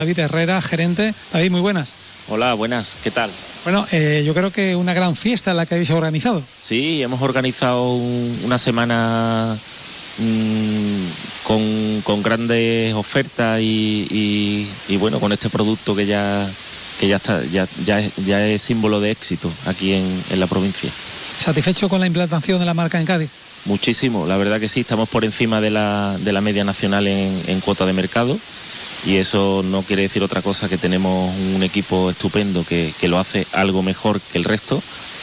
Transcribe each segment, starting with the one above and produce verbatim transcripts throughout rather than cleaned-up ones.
David Herrera, gerente. David, muy buenas. Hola, buenas, ¿qué tal? Bueno, eh, yo creo que una gran fiesta la que habéis organizado. Sí, hemos organizado un, una semana mmm, con, con grandes ofertas y, y, y bueno, con este producto que ya, que ya, está, ya, ya, es, ya es símbolo de éxito aquí en, en la provincia. ¿Satisfecho con la implantación de la marca en Cádiz? Muchísimo, la verdad que sí, estamos por encima de la, de la media nacional en, en cuota de mercado. Y eso no quiere decir otra cosa que tenemos un equipo estupendo que, que lo hace algo mejor que el resto,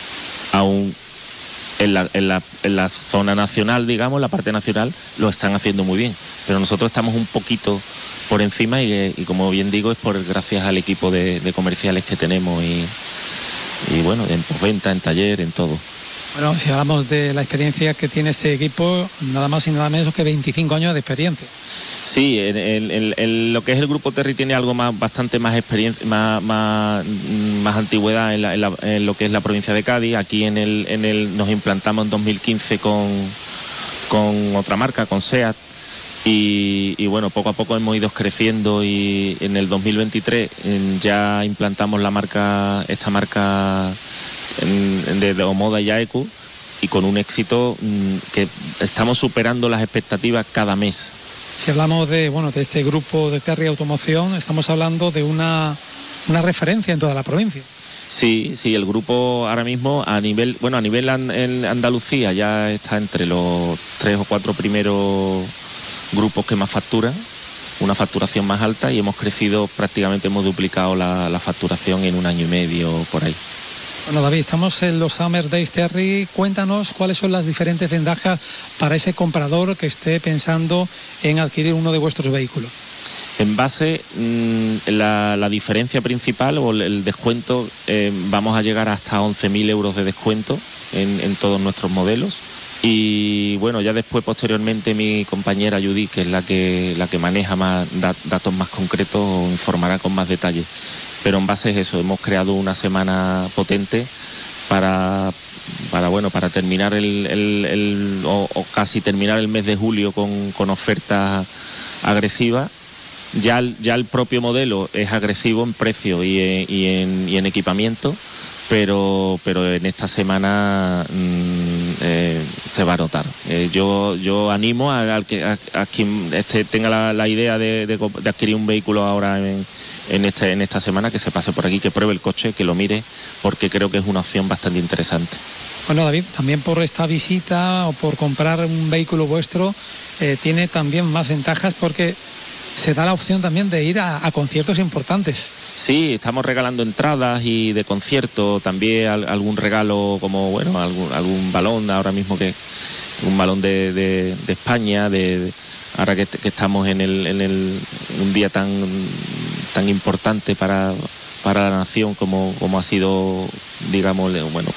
aún en la, en, la, en la zona nacional, digamos, la parte nacional, lo están haciendo muy bien. Pero nosotros estamos un poquito por encima y, y como bien digo, es por gracias al equipo de, de comerciales que tenemos y, y bueno, en postventa, en taller, en todo. Bueno, si hablamos de la experiencia que tiene este equipo, nada más y nada menos que veinticinco años de experiencia. Sí, en, en, en lo que es el Grupo Terry tiene algo más, bastante más experiencia, más, más, más antigüedad en, la, en, la, en lo que es la provincia de Cádiz. Aquí en el, en el nos implantamos en dos mil quince con, con otra marca, con SEAT. Y, y bueno, poco a poco hemos ido creciendo y en el dos mil veintitrés ya implantamos la marca, esta marca en, de, de Omoda y Aeku, y con un éxito que estamos superando las expectativas cada mes. Si hablamos de, bueno, de este grupo de Terry Automoción, estamos hablando de una, una referencia en toda la provincia. Sí, sí, el grupo ahora mismo a nivel, bueno, a nivel an, en Andalucía ya está entre los tres o cuatro primeros grupos que más facturan, una facturación más alta, y hemos crecido, prácticamente hemos duplicado la, la facturación en un año y medio por ahí. Bueno, David, estamos en los Summer Days Terry. Cuéntanos cuáles son las diferentes ventajas para ese comprador que esté pensando en adquirir uno de vuestros vehículos. En base, mmm, la, la diferencia principal o el descuento, eh, vamos a llegar hasta once mil euros de descuento en, en todos nuestros modelos. Y bueno, ya después, posteriormente, mi compañera Judy, que es la que, la que maneja más dat, datos más concretos, informará con más detalle. Pero en base a eso, hemos creado una semana potente para, para, bueno, para terminar el, el, el o, o casi terminar el mes de julio con, con ofertas agresivas. Ya, ya el propio modelo es agresivo en precio y en, y en, y en equipamiento, pero, pero en esta semana mmm, eh, se va a notar. Eh, yo, yo animo a, a, a, a quien este, tenga la, la idea de, de, de adquirir un vehículo ahora en En, este, en esta semana, que se pase por aquí, que pruebe el coche, que lo mire, porque creo que es una opción bastante interesante. Bueno, David, también por esta visita o por comprar un vehículo vuestro, eh, tiene también más ventajas porque se da la opción también de ir a, a conciertos importantes. Sí, estamos regalando entradas y de concierto, también algún regalo como, bueno, algún, algún balón, ahora mismo que un balón de, de, de España, de, de ahora que, que estamos en el, en el un día tan tan importante para, para la nación como, como ha sido, digamos, bueno,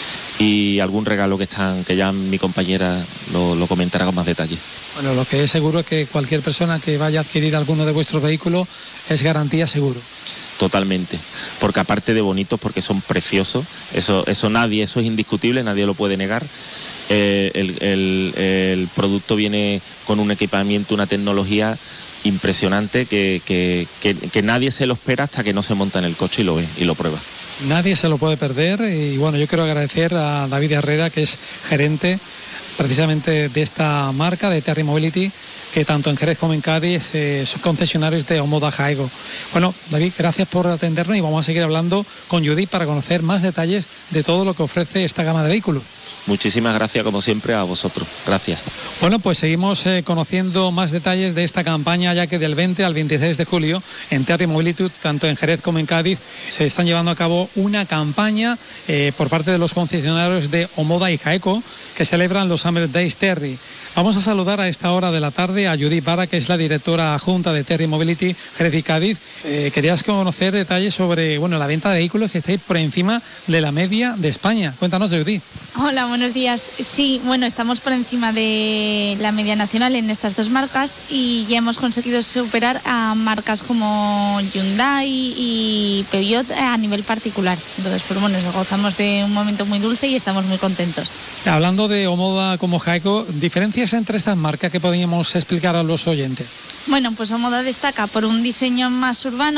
y algún regalo que están, que ya mi compañera lo, lo comentará con más detalle. Bueno, lo que es seguro es que cualquier persona que vaya a adquirir alguno de vuestros vehículos es garantía seguro. Totalmente, porque aparte de bonitos, porque son preciosos, eso, eso nadie, eso es indiscutible, nadie lo puede negar. Eh, el, el, el producto viene con un equipamiento, una tecnología impresionante que, que, que, que nadie se lo espera hasta que no se monta en el coche y lo ve y lo prueba. Nadie se lo puede perder y bueno, yo quiero agradecer a David Herrera, que es gerente precisamente de esta marca, de Terry Mobility, que tanto en Jerez como en Cádiz eh, son concesionarios de Omoda Aeku. Bueno, David, gracias por atendernos y vamos a seguir hablando con Judy para conocer más detalles de todo lo que ofrece esta gama de vehículos. Muchísimas gracias, como siempre, a vosotros. Gracias. Bueno, pues seguimos eh, conociendo más detalles de esta campaña, ya que del veinte al veintiséis de julio en Terry Mobility, tanto en Jerez como en Cádiz, se están llevando a cabo una campaña eh, por parte de los concesionarios de Omoda y Aeku que celebran los Summer Days Terry. Vamos a saludar a esta hora de la tarde a Judy Barra, que es la directora adjunta de Terry Mobility Jerez y Cádiz. Eh, querías conocer detalles sobre, bueno, la venta de vehículos, que estáis por encima de la media de España. Cuéntanos, Judy. Hola, buenos días. Sí, bueno, estamos por encima de la media nacional en estas dos marcas y ya hemos conseguido superar a marcas como Hyundai y Peugeot a nivel particular. Entonces, pues bueno, nos gozamos de un momento muy dulce y estamos muy contentos. Hablando de Omoda como Aeku, ¿diferencias entre estas marcas que podríamos explicar a los oyentes? Bueno, pues Omoda destaca por un diseño más urbano,